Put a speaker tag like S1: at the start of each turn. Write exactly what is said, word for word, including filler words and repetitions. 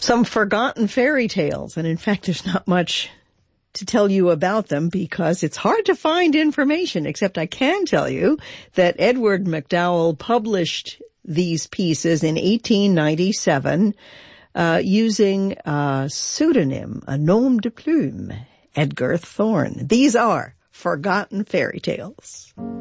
S1: some forgotten fairy tales. And in fact, there's not much to tell you about them because it's hard to find information, except I can tell you that Edward MacDowell published these pieces in eighteen ninety-seven uh, using a pseudonym, a nom de plume, Edgar Thorne. These are forgotten fairy tales.